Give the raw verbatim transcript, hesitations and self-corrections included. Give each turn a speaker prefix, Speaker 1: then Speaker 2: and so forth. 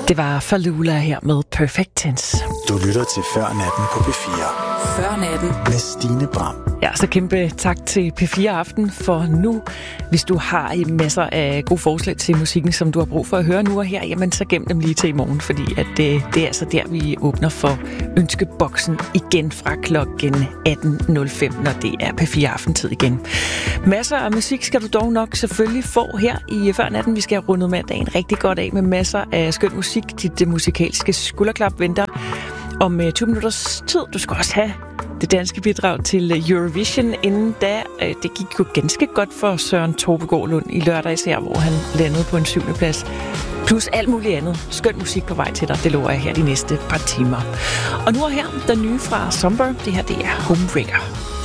Speaker 1: Det var Falula her med Perfect Tense.
Speaker 2: Du lytter til Før Natten på P fire.
Speaker 3: Før Natten
Speaker 2: med Stine Bram.
Speaker 1: Ja, så kæmpe tak til P fire Aften for nu. Hvis du har masser af gode forslag til musikken, som du har brug for at høre nu og her, jamen så gem dem lige til i morgen, fordi at det, det er altså der, vi åbner for ønskeboksen igen fra klokken atten nul fem, når det er P fire Aftentid igen. Masser af musik skal du dog nok selvfølgelig få her i Før Natten. Vi skal have rundet mandagen rigtig godt af med masser af skøn musik. Dit musikalske skulderklap venter om tyve minutters tid. Du skal også have det danske bidrag til Eurovision inden da. Det gik jo ganske godt for Søren Tobegård Lund i lørdags her, hvor han landede på en syvende plads. Plus alt muligt andet. Skøn musik på vej til dig. Det lover jeg her de næste par timer. Og nu er her den nye fra Somber. Det her, det er Homebreaker.